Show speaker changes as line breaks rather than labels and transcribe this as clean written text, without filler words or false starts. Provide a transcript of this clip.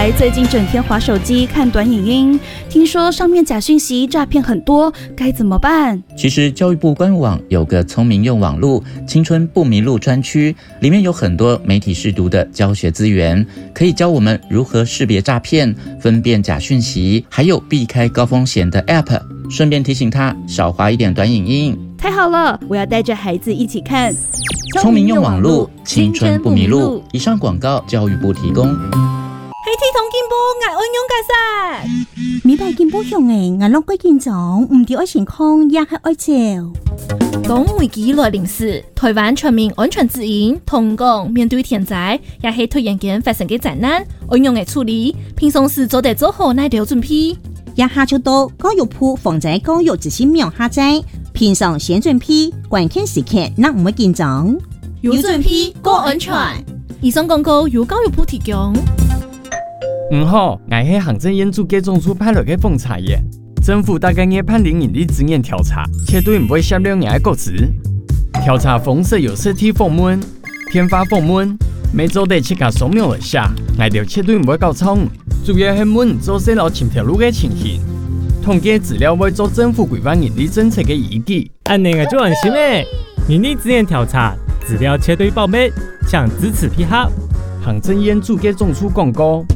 孩最近整天滑手机看短影音，听说上面假讯息诈骗很多，该怎么办？
其实教育部官网有个聪明用网路青春不迷路专区，里面有很多媒体识读的教学资源，可以教我们如何识别诈骗、分辨假讯息，还有避开高风险的 App。顺便提醒他少滑一点短影音。
太好了，我要带着孩子一起看。
聪明用网路，青春不迷路。以上广告，教育部提供。
黑体同进步，爱安勇解释。
美白进步向诶，爱落鬼健壮，唔掉爱健康，也系爱照。
当危机来临时，台湾全民安全指引同讲，面对天灾，也是突然间发生嘅灾难，安用嘅处理，平常时做得做好乃条准备。
也下就到教育部防灾教育执行苗下载，平常先准备，关键时刻那唔会紧张。
有准备，过安全。以上广告由教育部提供。
好，我是行政院主计总处派来的奉查员。政府大概也判零盈利资源调查，绝对唔会泄露我的个资。调查方式有实体访问、电话访问，每周得7个扫描一下，我哋绝对唔会搞错。主要是问做细路前条路的情形，统计资料会做政府规范盈利政策的依据。
安尼个就安心诶，盈利资源调查资料绝对保密，请支持配合。
行政院主计总处广告。